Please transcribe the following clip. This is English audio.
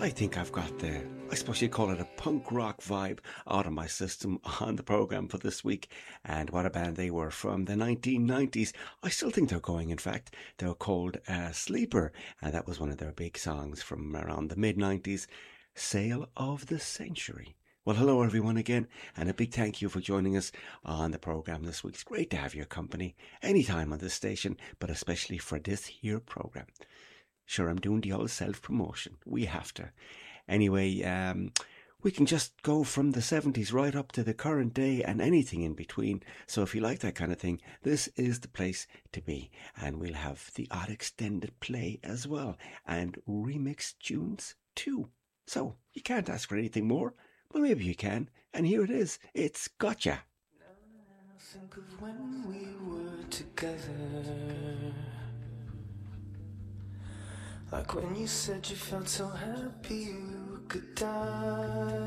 I think I've got I suppose you'd call it a punk rock vibe out of my system on the programme for this week. And what a band they were from the 1990s. I still think they're going, in fact. They were called Sleeper, and that was one of their big songs from around the mid 90s, Sale of the Century. Well, hello everyone again, and a big thank you for joining us on the programme this week. It's great to have your company anytime on this station, but especially for this here programme. Sure, I'm doing the old self-promotion. We have to. Anyway, we can just go from the 70s right up to the current day and anything in between. So if you like that kind of thing, this is the place to be. And we'll have the odd extended play as well, and remixed tunes too. So you can't ask for anything more. Well, maybe you can. And here it is. It's Gotcha. Think of when we were together, like when you said you felt so happy you could die.